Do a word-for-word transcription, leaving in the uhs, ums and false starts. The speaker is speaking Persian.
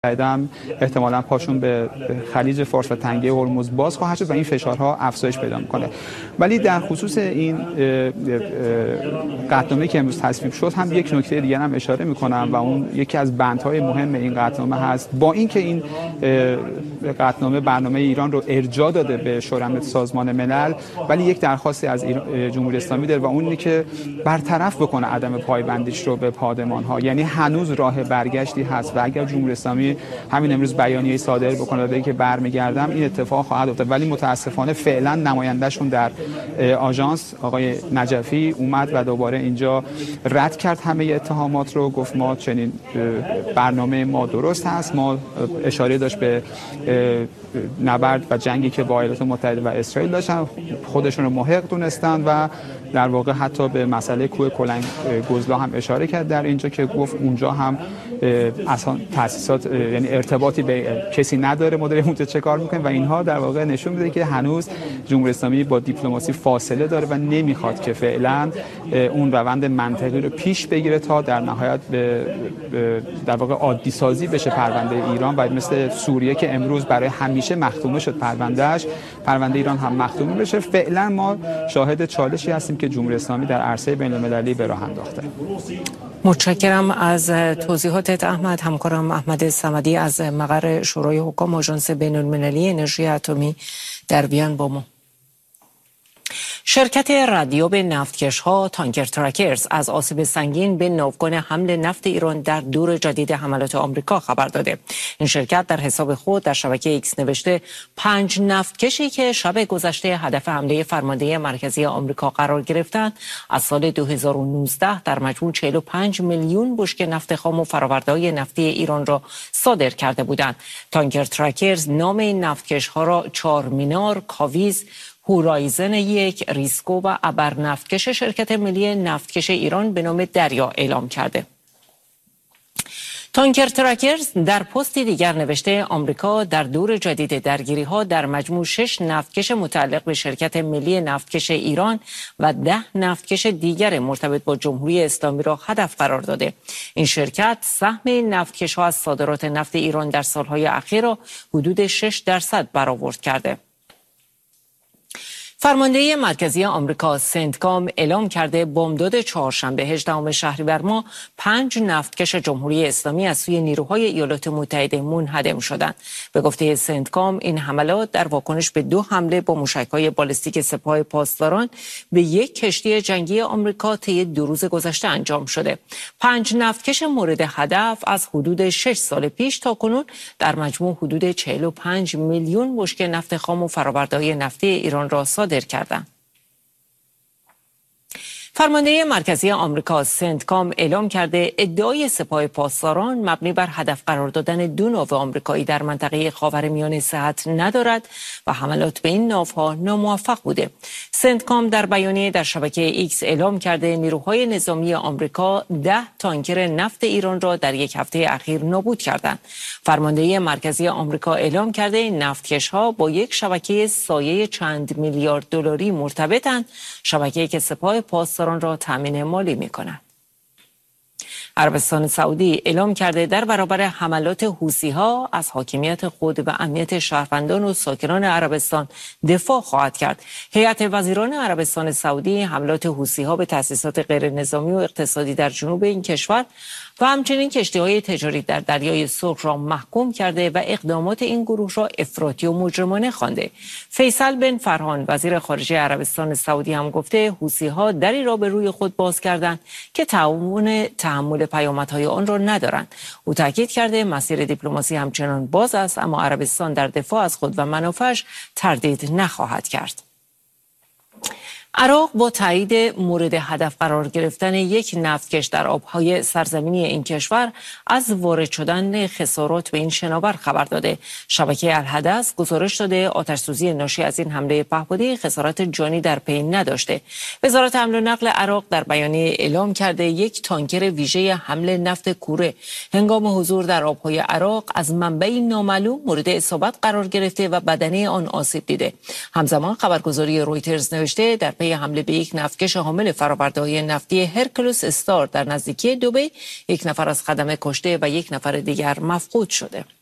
بعدم احتمالاً پاشون به خلیج فارس و تنگه هرمز باز خواهد شد و این فشارها افزایش پیدا میکنه. ولی در خصوص این قطعنامه‌ای که امروز تصویب شد هم یک نکته دیگر هم اشاره میکنم و اون یکی از بندهای مهم این قطعنامه هست. با اینکه این قطعنامه برنامه ایران رو ارجاع داده به شورای امنیت سازمان ملل، ولی یک درخواستی از جمهوری اسلامی داره و اون اینه که برطرف بکنه عدم پایبندیش رو به پادمان‌ها. یعنی هنوز راه برگشتی هست و اگر جمهوری اسلامی همین امروز بیانیه صادر بکنه بگه که برمیگردم، این اتفاق خواهد افتاد. ولی متاسفانه فعلا نمایندهشون در آژانس آقای نجفی اومد و دوباره اینجا رد کرد همه اتهامات رو، گفت ما چنین برنامه ما درست هست. ما اشاره داشت به نبرد و جنگی که با ایالات متحده و اسرائیل داشتن، خودشون رو محق دونستن و در واقع حتی به مسئله کوه کلنگ گزلا هم اشاره کرد در اینجا که گفت اونجا هم اصلا تاسیسات یعنی ارتباطی به کسی نداره، مدیر اونجا چه کار میکنه و اینها در واقع نشون میده که هنوز جمهوری اسلامی با دیپلماسی فاصله داره و نمیخواد که فعلا اون روند منطقی رو پیش بگیره تا در نهایت به در واقع عادی سازی بشه پرونده ایران و مثل سوریه که امروز برای همیشه مختومه شد پروندهش، پرونده ایران هم مختومه بشه. فعلا ما شاهد چالشی هستیم که جمهوری اسلامی در عرصه بین‌المللی به راه انداخته. متشکرم از توضیحاتت احمد. همکارم احمد صمدی از مقر شورای حکام آژانس بین‌المللی انرژی اتمی در وین با ما. شرکت ردیاب نفتکش‌ها تانکر ترکرز از آسیب سنگین به ناوگان حمل نفت ایران در دور جدید حملات آمریکا خبر داده. این شرکت در حساب خود در شبکه ایکس نوشته پنج نفتکشی که شب گذشته هدف حمله فرمانده مرکزی آمریکا قرار گرفتند از سال دو هزار و نوزده در مجموع چهل و پنج میلیون بشکه نفت خام و فرآورده‌های نفتی ایران را صادر کرده بودند. تانکر ترکرز نام این نفتکش‌ها را چارمینار، کاویز، هورایزن یک، ریسکو و ابر نفتکش شرکت ملی نفتکش ایران به نام دریا اعلام کرده. تانکر ترکرز در پستی دیگر نوشته آمریکا در دور جدید درگیری ها در مجموع شش نفتکش متعلق به شرکت ملی نفتکش ایران و ده نفتکش دیگر مرتبط با جمهوری اسلامی را هدف قرار داده. این شرکت سهم نفتکش ها از صادرات نفت ایران در سالهای اخیر را حدود شش درصد برآورد کرده. فرمانده مرکزی آمریکا سنتکام اعلام کرده بامداد چهارشنبه هجدهم شهریور ماه پنج نفتکش جمهوری اسلامی از سوی نیروهای ایالات متحده منهدم شدند. به گفته سنتکام این حملات در واکنش به دو حمله با موشک‌های بالستیک سپاه پاسداران به یک کشتی جنگی آمریکا طی دو روز گذشته انجام شده. پنج نفتکش مورد هدف از حدود شش سال پیش تا کنون در مجموع حدود چهل و پنج میلیون بشکه نفت خام و فرآورده‌های نفتی ایران را صادر کردند. فرمانده مرکزی آمریکا سنتکام اعلام کرده ادعای سپاه پاسداران مبنی بر هدف قرار دادن دو ناو آمریکایی در منطقه خاورمیانه صحت ندارد و حملات به این ناوها ناموفق بوده. سنتکام در بیانیه در شبکه ایکس اعلام کرده نیروهای نظامی آمریکا ده تانکر نفت ایران را در یک هفته اخیر نابود کردند. فرمانده مرکزی آمریکا اعلام کرده این نفتکش‌ها با یک شبکه سایه چند میلیارد دلاری مرتبطند، شبکه‌ای که سپاه پاسداران را تامین مالی می‌کند. عربستان سعودی اعلام کرده در برابر حملات حوثی‌ها از حاکمیت خود و امنیت شهروندان و ساکنان عربستان دفاع خواهد کرد. هیئت وزیران عربستان سعودی حملات حوثی‌ها به تأسیسات غیر نظامی و اقتصادی در جنوب این کشور و همچنین کشتی‌های تجاری در دریای سرخ را محکوم کرده و اقدامات این گروه را افراطی و مجرمانه خوانده. فیصل بن فرحان وزیر خارجه عربستان سعودی هم گفته حوثی‌ها دری را به روی خود باز کردند که تعاون تحمل پیامدهای آن را ندارند. او تاکید کرده مسیر دیپلماسی همچنان باز است، اما عربستان در دفاع از خود و منافعش تردید نخواهد کرد. عراق با تایید مورد هدف قرار گرفتن یک نفتکش در آبهای سرزمینی این کشور از وارد شدن خسارات به این شناور خبر داده. شبکه الحدث گزارش داده آتش‌سوزی ناشی از این حمله پهپادی خسارات جانی در پی نداشته. وزارت حمل و نقل عراق در بیانیه اعلام کرده یک تانکر ویژه حمل نفت کوره هنگام حضور در آبهای عراق از منبعی نامعلوم مورد اصابت قرار گرفته و بدنه آن آسیب دیده. همزمان خبرگزاری رویترز نوشته در پی حمله به یک نفتکش حامل فرآورده‌های نفتی هرکولس استار در نزدیکی دبی، یک نفر از خدمه کشته و یک نفر دیگر مفقود شده.